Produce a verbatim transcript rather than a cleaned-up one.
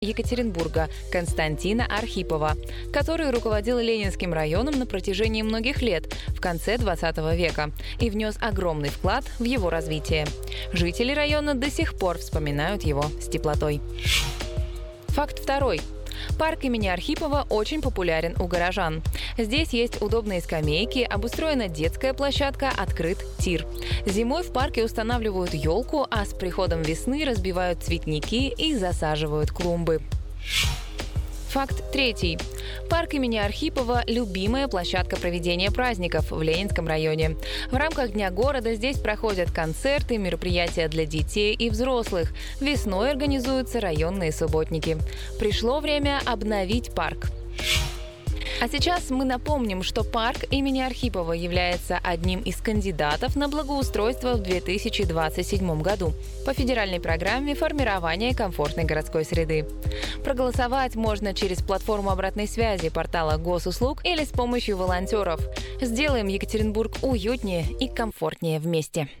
Екатеринбурга Константина Архипова, который руководил Ленинским районом на протяжении многих лет в конце двадцатого века и внес огромный вклад в его развитие. Жители района до сих пор вспоминают его с теплотой. Факт второй. Парк имени Архипова очень популярен у горожан. Здесь есть удобные скамейки, обустроена детская площадка, открыт тир. Зимой в парке устанавливают елку, а с приходом весны разбивают цветники и засаживают клумбы. Факт третий. Парк имени Архипова – любимая площадка проведения праздников в Ленинском районе. В рамках Дня города здесь проходят концерты, мероприятия для детей и взрослых. Весной организуются районные субботники. Пришло время обновить парк. А сейчас мы напомним, что парк имени Архипова является одним из кандидатов на благоустройство в две тысячи двадцать седьмом году по федеральной программе формирования комфортной городской среды. Проголосовать можно через платформу обратной связи портала Госуслуг или с помощью волонтеров. Сделаем Екатеринбург уютнее и комфортнее вместе.